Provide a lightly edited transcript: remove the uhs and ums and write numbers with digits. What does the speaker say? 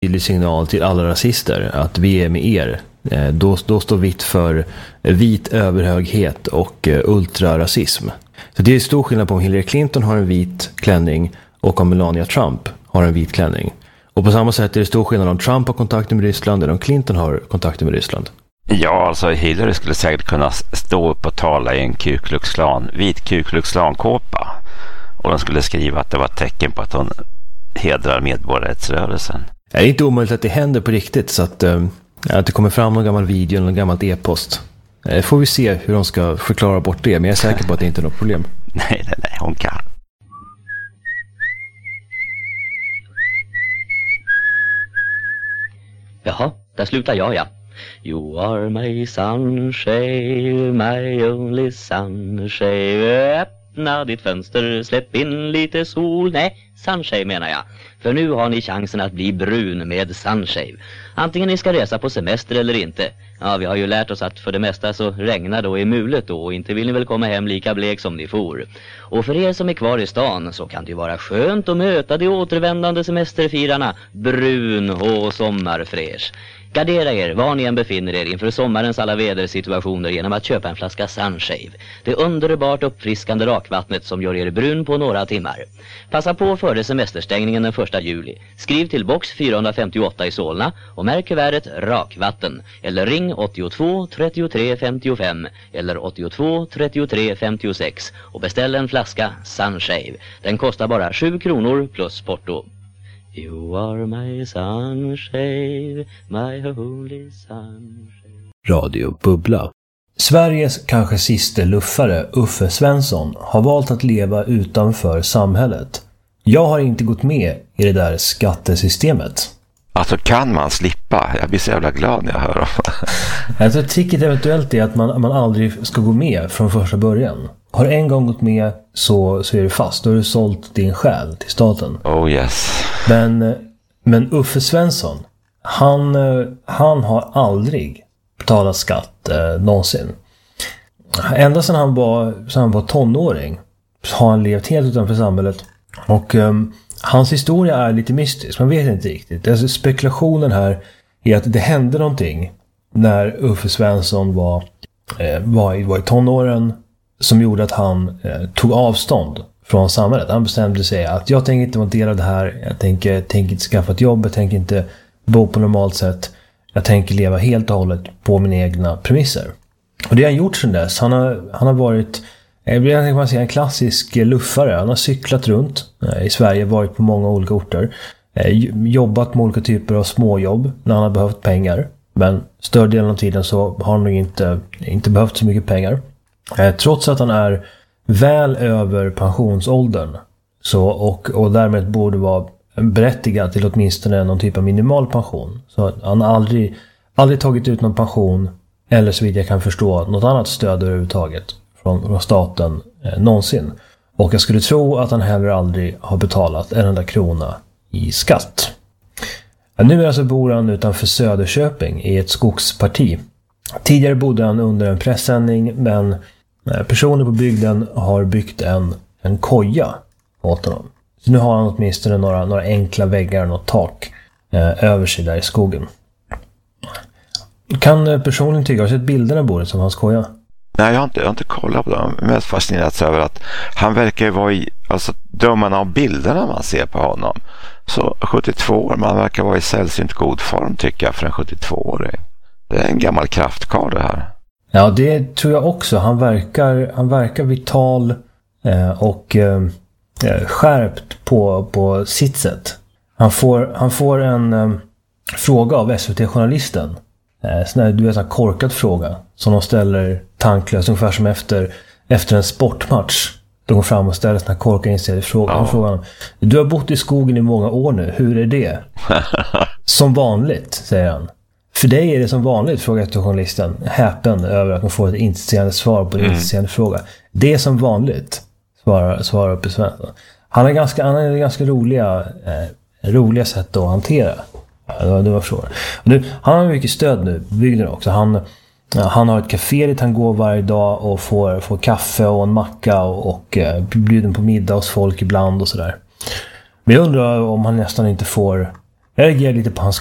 tydlig signal till alla rasister att vi är med er. Då står vitt för vit överhöghet och ultrarasism. Så det är stor skillnad på om Hillary Clinton har en vit klänning och om Melania Trump har en vit klänning. Och på samma sätt är det stor skillnad om Trump har kontakter med Ryssland eller om Clinton har kontakter med Ryssland. Ja, alltså Hillary skulle säkert kunna stå upp och tala i en vit Ku Klux Klan-kåpa. Och de skulle skriva att det var ett tecken på att hon hedrar medborgarrättsrörelsen. Det är inte omöjligt att det händer på riktigt, så att det kommer fram någon gammal video eller någon gammalt e-post. Får vi se hur de ska förklara bort det, men jag är säker på att det inte är något problem. Nej, hon kan. Jaha, där slutar jag, ja. You are my sunshine, my only sunshine. Öppna ditt fönster, släpp in lite sol. Nej, sunshine menar jag. För nu har ni chansen att bli brun med sunshine. Antingen ni ska resa på semester eller inte. Ja, vi har ju lärt oss att för det mesta så regnar då i mulet då. Och inte vill ni väl komma hem lika blek som ni for. Och för er som är kvar i stan så kan det ju vara skönt att möta de återvändande semesterfirarna. Brun och sommarfräsch. Gardera er var ni än befinner er inför sommarens alla vädersituationer genom att köpa en flaska Sunshave. Det underbart uppfriskande rakvattnet som gör er brun på några timmar. Passa på före semesterstängningen den 1 juli. Skriv till box 458 i Solna och märk kuvertet rakvatten. Eller ring 82 33 55 eller 82 33 56 och beställ en flaska Sunshave. Den kostar bara 7 kronor plus porto. You are my sunshine, my holy sunshine. Radio Bubbla. Sveriges kanske sista luffare, Uffe Svensson, har valt att leva utanför samhället. Jag har inte gått med i det där skattesystemet. Alltså kan man slippa? Jag blir så jävla glad när jag hör om. Jag tror tricket eventuellt är att man aldrig ska gå med från första början. Har du en gång gått med så är du fast. Då har du sålt din själ till staten. Oh yes. Men Uffe Svensson, han har aldrig betalat skatt någonsin. Ända sedan han var tonåring så har han levt helt utanför samhället. Och hans historia är lite mystisk. Man vet inte riktigt. Alltså, spekulationen här är att det hände någonting när Uffe Svensson var i tonåren som gjorde att han tog avstånd från samhället. Han bestämde sig att jag tänker inte vara del av det här. Jag tänker inte skaffa ett jobb. Jag tänker inte bo på normalt sätt. Jag tänker leva helt och hållet på mina egna premisser. Och det har han gjort sedan dess. Han har varit en klassisk luffare. Han har cyklat runt i Sverige, varit på många olika orter. Jobbat med olika typer av småjobb när han har behövt pengar. Men större delen av tiden så har han nog inte behövt så mycket pengar. Trots att han är väl över pensionsåldern och därmed borde vara berättigad till åtminstone någon typ av minimal pension. Så han har aldrig tagit ut någon pension eller så vitt jag kan förstå något annat stöd överhuvudtaget från staten någonsin. Och jag skulle tro att han heller aldrig har betalat en enda krona i skatt. Nu alltså bor han utanför Söderköping i ett skogsparti. Tidigare bodde han under en pressändning, men personer på bygden har byggt en koja åt honom. Så nu har han åtminstone några enkla väggar och något tak över sig där i skogen. Kan personen tycka, har du sett bilderna bordet som hans koja? Nej, jag har inte kollat på dem. Mest fascinerats över att han verkar ju vara alltså dömarna av bilderna man ser på honom. Så 72 år, man verkar vara i sällsynt god form tycker jag för en 72-åring. Det är en gammal kraftkarl det här. Ja, det tror jag också. Han verkar vital och skärpt på sitt sätt. Han får en fråga av SVT-journalisten. Du vet en korkad fråga som de ställer tanklöst, ungefär som efter en sportmatch. De går fram och ställer såna korkade inställda frågor. Han frågar honom: du har bott i skogen i många år nu, hur är det? Som vanligt, säger han. För dig är det som vanligt, frågar journalisten, häpen över att man får ett intetsägande svar på en intetsägande fråga. Det är som vanligt, svarar uppe Svensson. Han är ganska roliga sätt att hantera. Det var frågan. Han har mycket stöd nu, bygden också. Han har ett café dit han går varje dag och får kaffe och en macka och bjuden på middag hos folk ibland och sådär. Men jag undrar om han nästan inte får Jag reagerar lite på hans